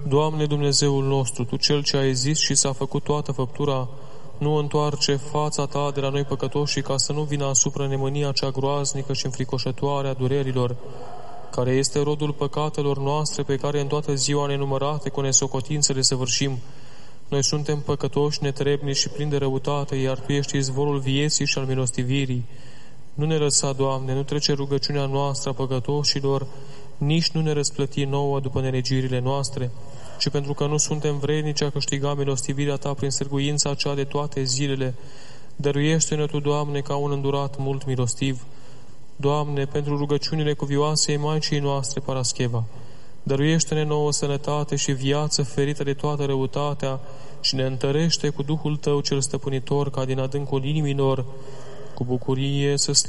Doamne Dumnezeul nostru, Tu Cel ce ai zis și s-a făcut toată făptura, nu întoarce fața Ta de la noi păcătoși ca să nu vină asupra nemânia cea groaznică și înfricoșătoare a durerilor, care este rodul păcatelor noastre pe care în toată ziua nenumărate cu nesocotință le săvârșim. Noi suntem păcătoși, netrebnici și plini de răutate, iar Tu ești izvorul vieții și al milostivirii. Nu ne lăsa, Doamne, nu trece rugăciunea noastră a păcătoșilor, nici nu ne răsplăti nouă după nelegirile noastre, ci pentru că nu suntem vrednici a câștiga milostivirea Ta prin sârguința cea de toate zilele, dăruiește-ne Tu, Doamne, ca un îndurat mult milostiv. Doamne, pentru rugăciunile cuvioasei Maicii noastre Parascheva, dăruiește-ne nouă sănătate și viață ferită de toată răutatea și ne întărește cu Duhul Tău cel stăpânitor ca din adâncul inimilor, cu bucurie să